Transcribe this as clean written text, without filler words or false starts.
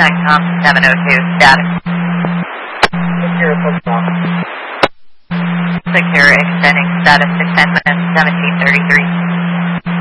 SIGCOM 702, status. Secure extending status to 10 minutes, 1733.